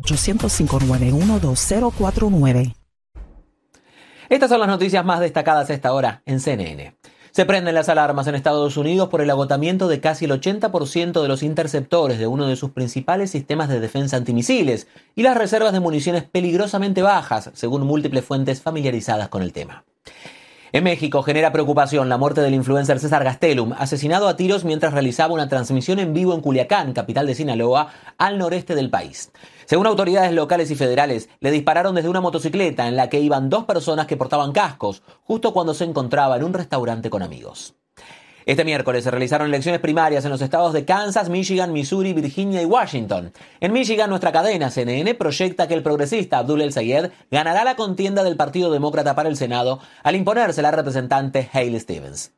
800-591-2049. Estas son las noticias más destacadas a esta hora en CNN. Se prenden las alarmas en Estados Unidos por el agotamiento de casi el 80% de los interceptores de uno de sus principales sistemas de defensa antimisiles y las reservas de municiones peligrosamente bajas, según múltiples fuentes familiarizadas con el tema. En México genera preocupación la muerte del influencer César Gastelum, asesinado a tiros mientras realizaba una transmisión en vivo en Culiacán, capital de Sinaloa, al noreste del país. Según autoridades locales y federales, le dispararon desde una motocicleta en la que iban dos personas que portaban cascos, justo cuando se encontraba en un restaurante con amigos. Este miércoles se realizaron elecciones primarias en los estados de Kansas, Michigan, Missouri, Virginia y Washington. En Michigan, nuestra cadena CNN proyecta que el progresista Abdul El-Sayed ganará la contienda del Partido Demócrata para el Senado al imponerse la representante Haley Stevens.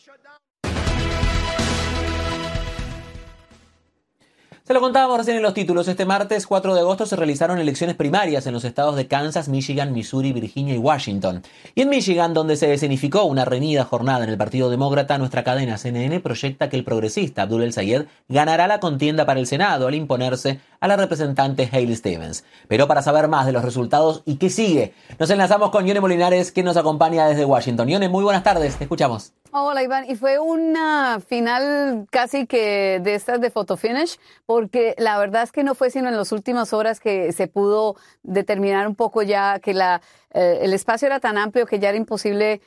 Se lo contábamos recién en los títulos. Este martes 4 de agosto se realizaron elecciones primarias en los estados de Kansas, Michigan, Missouri, Virginia y Washington. Y en Michigan, donde se escenificó una reñida jornada en el Partido Demócrata, nuestra cadena CNN proyecta que el progresista Abdul El-Sayed ganará la contienda para el Senado al imponerse a la representante Haley Stevens. Pero para saber más de los resultados y qué sigue, nos enlazamos con Yone Molinares, que nos acompaña desde Washington. Yone, muy buenas tardes, te escuchamos. Hola, Iván. Y fue una final casi que de estas de photo finish, porque la verdad es que no fue sino en las últimas horas que se pudo determinar un poco ya que el espacio era tan amplio que ya era imposible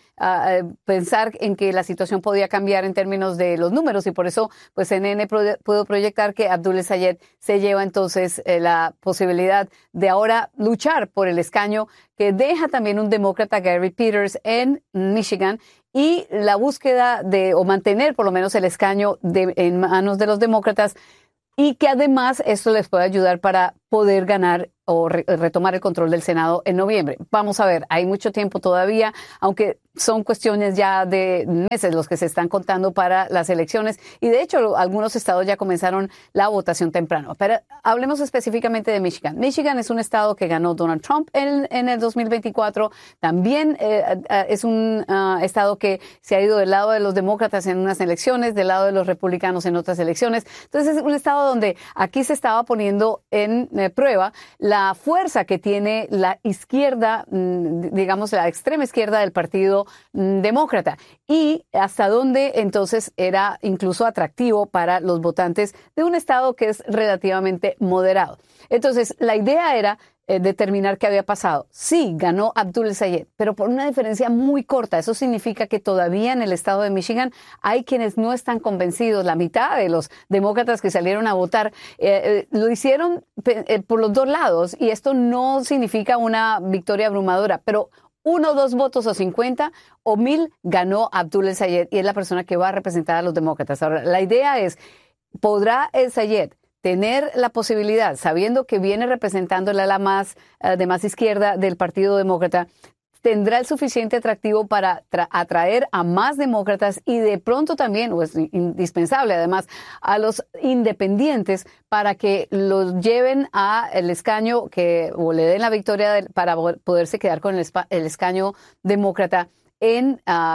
pensar en que la situación podía cambiar en términos de los números, y por eso pues CNN pudo proyectar que Abdul El-Sayed se lleva entonces la posibilidad de ahora luchar por el escaño que deja también un demócrata, Gary Peters, en Michigan, y la búsqueda o mantener por lo menos el escaño en manos de los demócratas, y que además esto les puede ayudar para poder ganar o retomar el control del Senado en noviembre. Vamos a ver, hay mucho tiempo todavía, aunque son cuestiones ya de meses los que se están contando para las elecciones, y de hecho algunos estados ya comenzaron la votación temprano. Pero hablemos específicamente de Michigan. Michigan es un estado que ganó Donald Trump en el 2024. También es un estado que se ha ido del lado de los demócratas en unas elecciones, del lado de los republicanos en otras elecciones. Entonces es un estado donde aquí se estaba poniendo en prueba la fuerza que tiene la izquierda, digamos la extrema izquierda del Partido Demócrata, y hasta dónde entonces era incluso atractivo para los votantes de un estado que es relativamente moderado. Entonces la idea era determinar qué había pasado. Sí, ganó Abdul El-Sayed, pero por una diferencia muy corta. Eso significa que todavía en el estado de Michigan hay quienes no están convencidos. La mitad de los demócratas que salieron a votar lo hicieron por los dos lados, y esto no significa una victoria abrumadora, pero 1, 2 votos o 50 o 1000 ganó Abdul El-Sayed, y es la persona que va a representar a los demócratas. Ahora, la idea es, ¿podrá El-Sayed tener la posibilidad, sabiendo que viene representando la ala más de más izquierda del Partido Demócrata, tendrá el suficiente atractivo para atraer a más demócratas y de pronto también, o es indispensable además, a los independientes para que los lleven al escaño o le den la victoria para poderse quedar con el escaño demócrata en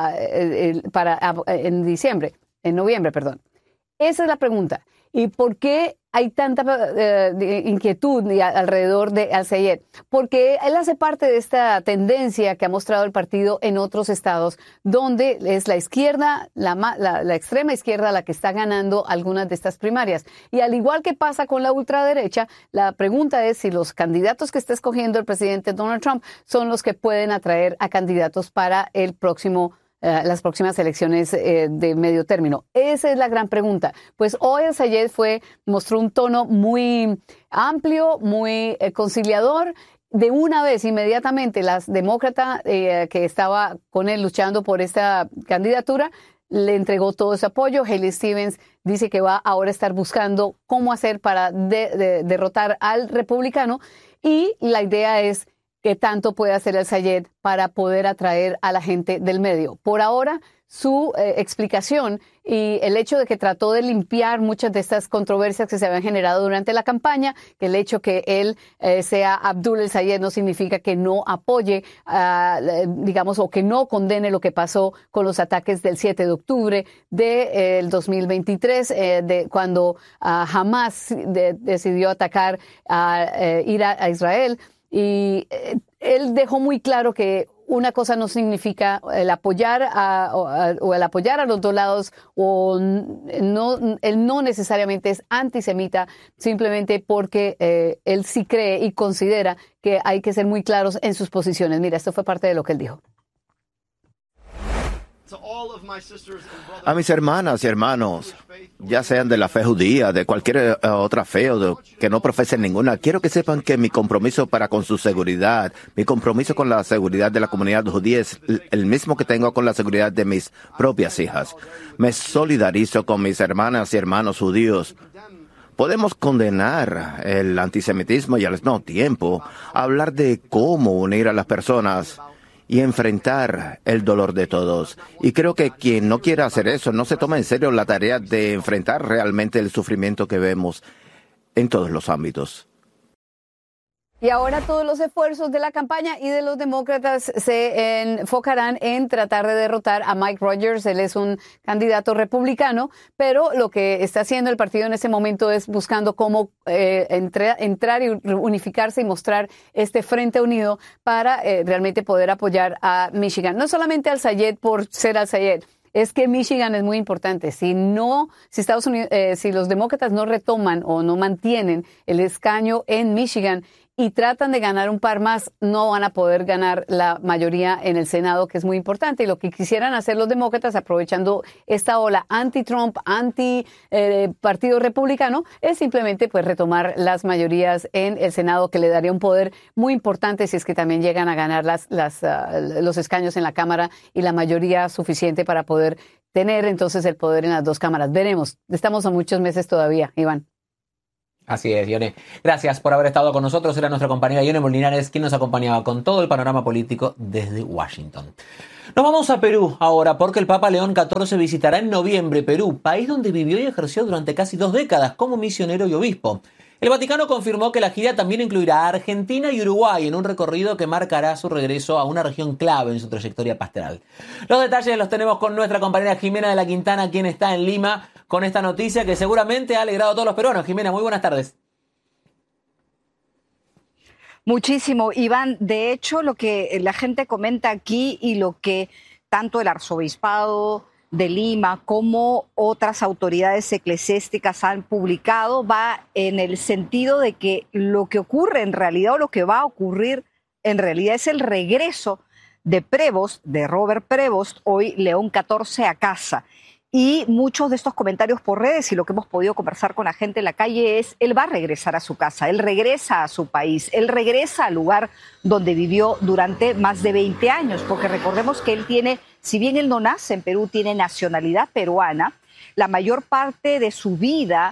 noviembre, perdón? Esa es la pregunta. ¿Y por qué hay tanta inquietud alrededor de El-Sayed? Porque él hace parte de esta tendencia que ha mostrado el partido en otros estados, donde es la izquierda, la extrema izquierda, la que está ganando algunas de estas primarias. Y al igual que pasa con la ultraderecha, la pregunta es si los candidatos que está escogiendo el presidente Donald Trump son los que pueden atraer a candidatos para las próximas elecciones de medio término. Esa es la gran pregunta. Pues hoy El-Sayed mostró un tono muy amplio, muy conciliador. De una vez, inmediatamente, las demócratas que estaba con él luchando por esta candidatura le entregó todo ese apoyo. Haley Stevens dice que va ahora a estar buscando cómo hacer para derrotar al republicano, y la idea es qué tanto puede hacer El-Sayed para poder atraer a la gente del medio. Por ahora, su explicación y el hecho de que trató de limpiar muchas de estas controversias que se habían generado durante la campaña, que el hecho que él sea Abdul el-Sayed no significa que no apoye, digamos, o que no condene lo que pasó con los ataques del 7 de octubre del 2023, cuando Hamas decidió atacar a Israel. Y él dejó muy claro que una cosa no significa el apoyar o el apoyar a los dos lados, o no, él no necesariamente es antisemita, simplemente porque él sí cree y considera que hay que ser muy claros en sus posiciones. Mira, esto fue parte de lo que él dijo. A mis hermanas y hermanos, ya sean de la fe judía, de cualquier otra fe o que no profesen ninguna, quiero que sepan que mi compromiso para con su seguridad, mi compromiso con la seguridad de la comunidad judía es el mismo que tengo con la seguridad de mis propias hijas. Me solidarizo con mis hermanas y hermanos judíos. Podemos condenar el antisemitismo y al mismo tiempo hablar de cómo unir a las personas y enfrentar el dolor de todos. Y creo que quien no quiera hacer eso no se toma en serio la tarea de enfrentar realmente el sufrimiento que vemos en todos los ámbitos. Y ahora todos los esfuerzos de la campaña y de los demócratas se enfocarán en tratar de derrotar a Mike Rogers. Él es un candidato republicano, pero lo que está haciendo el partido en ese momento es buscando cómo entrar y unificarse y mostrar este frente unido para realmente poder apoyar a Michigan. No solamente al Sayed por ser al Sayed. Es que Michigan es muy importante. Si Estados Unidos, si los demócratas no retoman o no mantienen el escaño en Michigan y tratan de ganar un par más, no van a poder ganar la mayoría en el Senado, que es muy importante. Y lo que quisieran hacer los demócratas, aprovechando esta ola anti-Trump, anti-partido republicano, es simplemente pues retomar las mayorías en el Senado, que le daría un poder muy importante si es que también llegan a ganar los escaños en la Cámara y la mayoría suficiente para poder tener entonces el poder en las dos cámaras. Veremos. Estamos a muchos meses todavía, Iván. Así es, Yone. Gracias por haber estado con nosotros. Era nuestra compañera Yone Molinares quien nos acompañaba con todo el panorama político desde Washington. Nos vamos a Perú ahora, porque el Papa León XIV visitará en noviembre Perú, país donde vivió y ejerció durante casi 2 décadas como misionero y obispo. El Vaticano confirmó que la gira también incluirá a Argentina y Uruguay en un recorrido que marcará su regreso a una región clave en su trayectoria pastoral. Los detalles los tenemos con nuestra compañera Jimena de la Quintana, quien está en Lima con esta noticia que seguramente ha alegrado a todos los peruanos. Jimena, muy buenas tardes. Muchísimo, Iván. De hecho, lo que la gente comenta aquí y lo que tanto el arzobispado de Lima como otras autoridades eclesiásticas han publicado va en el sentido de que lo que ocurre en realidad, o lo que va a ocurrir en realidad, es el regreso de Prevost, de Robert Prevost, hoy León XIV, a casa. Y muchos de estos comentarios por redes y lo que hemos podido conversar con la gente en la calle es: él va a regresar a su casa, él regresa a su país, él regresa al lugar donde vivió durante más de 20 años, porque recordemos que él tiene, si bien él no nace en Perú, tiene nacionalidad peruana. La mayor parte de su vida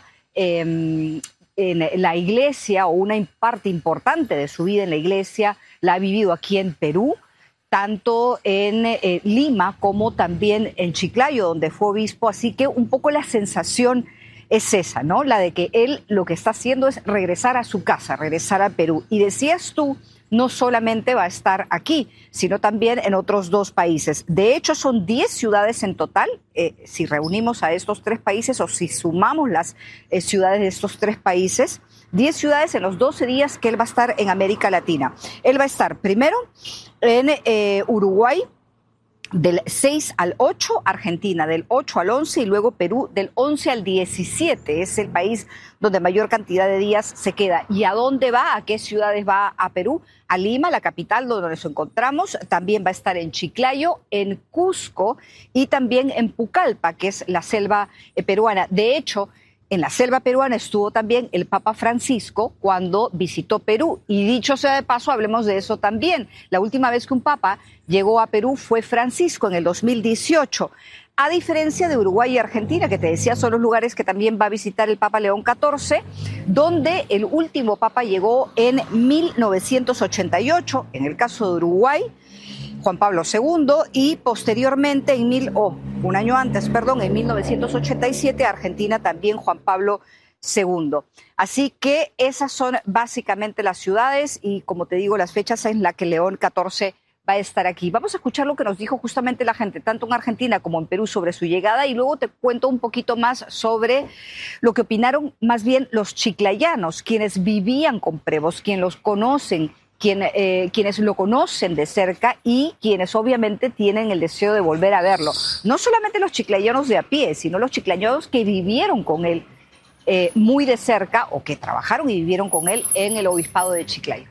en la iglesia, o una parte importante de su vida en la iglesia, la ha vivido aquí en Perú, tanto en Lima como también en Chiclayo, donde fue obispo. Así que un poco la sensación es esa, ¿no? La de que él lo que está haciendo es regresar a su casa, regresar a Perú. Y decías tú, no solamente va a estar aquí, sino también en otros 2 países. De hecho, son 10 ciudades en total, si reunimos a estos 3 países o si sumamos las ciudades de estos 3 países, 10 ciudades en los 12 días que él va a estar en América Latina. Él va a estar primero en Uruguay del 6 al 8, Argentina del 8 al 11 y luego Perú del 11 al 17. Es el país donde mayor cantidad de días se queda. ¿Y a dónde va? ¿A qué ciudades va a Perú? A Lima, la capital, donde nos encontramos. También va a estar en Chiclayo, en Cusco y también en Pucallpa, que es la selva peruana. De hecho, en la selva peruana estuvo también el Papa Francisco cuando visitó Perú. Y dicho sea de paso, hablemos de eso también. La última vez que un papa llegó a Perú fue Francisco, en el 2018. A diferencia de Uruguay y Argentina, que te decía son los lugares que también va a visitar el Papa León XIV, donde el último papa llegó en 1988. En el caso de Uruguay, Juan Pablo II, y posteriormente, un año antes, en 1987, Argentina también Juan Pablo II. Así que esas son básicamente las ciudades y, como te digo, las fechas en las que León XIV va a estar aquí. Vamos a escuchar lo que nos dijo justamente la gente, tanto en Argentina como en Perú, sobre su llegada, y luego te cuento un poquito más sobre lo que opinaron más bien los chiclayanos, quienes vivían con Prevost, quienes los conocen, quienes lo conocen de cerca y quienes obviamente tienen el deseo de volver a verlo. No solamente los chiclayanos de a pie, sino los chiclayanos que vivieron con él muy de cerca, o que trabajaron y vivieron con él en el obispado de Chiclayo.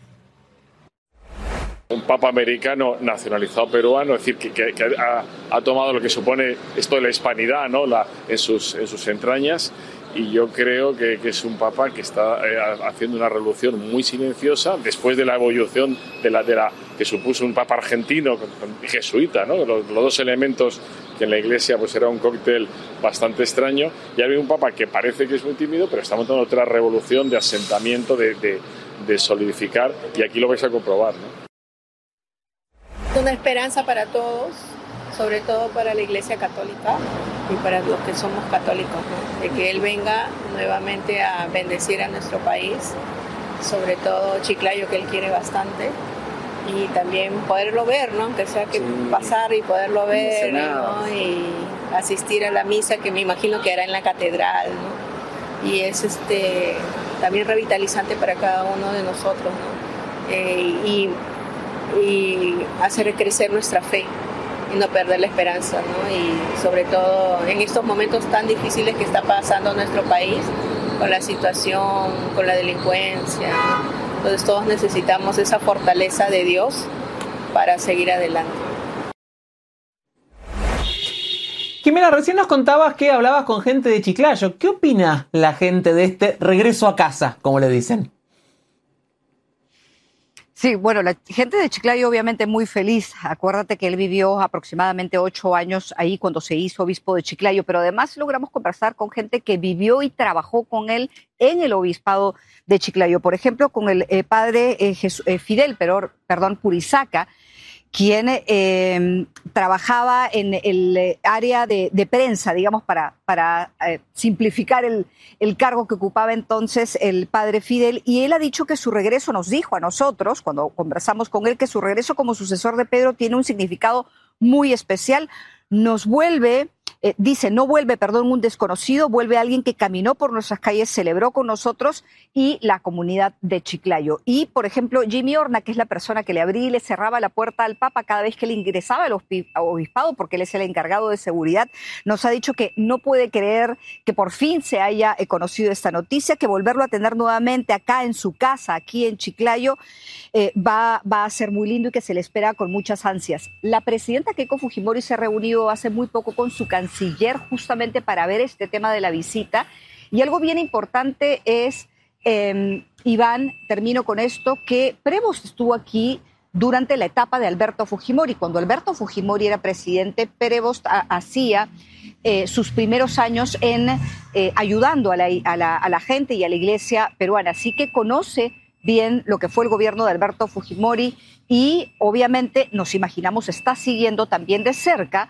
Un papa americano nacionalizado peruano, es decir, que ha tomado lo que supone esto de la hispanidad, ¿no? en sus entrañas, y yo creo que es un papa que está haciendo una revolución muy silenciosa después de la evolución de la que supuso un papa argentino y jesuita, ¿no? Los dos elementos que en la Iglesia pues era un cóctel bastante extraño, y hay un papa que parece que es muy tímido, pero está montando otra revolución de asentamiento, de solidificar, y aquí lo vais a comprobar, ¿no? Una esperanza para todos, sobre todo para la Iglesia Católica y para los que somos católicos, ¿no? De que Él venga nuevamente a bendecir a nuestro país, sobre todo Chiclayo, que Él quiere bastante, y también poderlo ver, ¿no? Aunque sea que pasar y poderlo ver, ¿no? Y asistir a la misa, que me imagino que hará en la catedral, ¿no? Y es también revitalizante para cada uno de nosotros, ¿no? Y hacer crecer nuestra fe y no perder la esperanza, ¿no? Y sobre todo en estos momentos tan difíciles que está pasando nuestro país, con la situación, con la delincuencia, ¿no? Entonces todos necesitamos esa fortaleza de Dios para seguir adelante. Jimena, recién nos contabas que hablabas con gente de Chiclayo. ¿Qué opina la gente de este regreso a casa, como le dicen? Sí, bueno, la gente de Chiclayo obviamente muy feliz. Acuérdate que él vivió aproximadamente 8 años ahí cuando se hizo obispo de Chiclayo, pero además logramos conversar con gente que vivió y trabajó con él en el obispado de Chiclayo. Por ejemplo, con el padre Fidel Purizaca, quien trabajaba en el área de prensa, digamos, para simplificar el cargo que ocupaba entonces el padre Fidel, y él ha dicho que su regreso, nos dijo a nosotros, cuando conversamos con él, que su regreso como sucesor de Pedro tiene un significado muy especial. Nos vuelve, no vuelve un desconocido, vuelve alguien que caminó por nuestras calles, celebró con nosotros y la comunidad de Chiclayo. Y, por ejemplo, Jimmy Horna, que es la persona que le abría y le cerraba la puerta al Papa cada vez que él ingresaba al obispado, porque él es el encargado de seguridad, nos ha dicho que no puede creer que por fin se haya conocido esta noticia, que volverlo a tener nuevamente acá en su casa, aquí en Chiclayo, va a ser muy lindo y que se le espera con muchas ansias. La presidenta Keiko Fujimori se ha reunido hace muy poco con su canciller justamente para ver este tema de la visita, y algo bien importante es, Iván, termino con esto, que Prevost estuvo aquí durante la etapa de Alberto Fujimori. Cuando Alberto Fujimori era presidente, Prevost hacía sus primeros años en ayudando a la gente y a la iglesia peruana, así que conoce bien lo que fue el gobierno de Alberto Fujimori y obviamente nos imaginamos está siguiendo también de cerca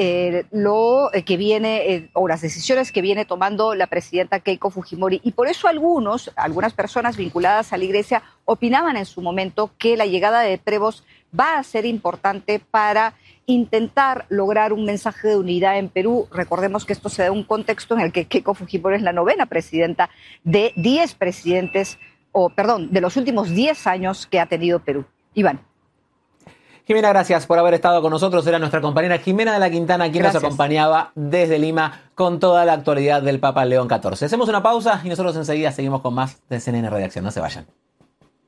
lo que viene o las decisiones que viene tomando la presidenta Keiko Fujimori, y por eso algunas personas vinculadas a la iglesia opinaban en su momento que la llegada de Prevost va a ser importante para intentar lograr un mensaje de unidad en Perú. Recordemos que esto se da en un contexto en el que Keiko Fujimori es la 9ª presidenta de 10 presidentes, de los últimos 10 años que ha tenido Perú. Iván. Jimena, gracias por haber estado con nosotros. Era nuestra compañera Jimena de la Quintana quien nos acompañaba desde Lima con toda la actualidad del Papa León XIV. Hacemos una pausa y nosotros enseguida seguimos con más de CNN Redacción. No se vayan.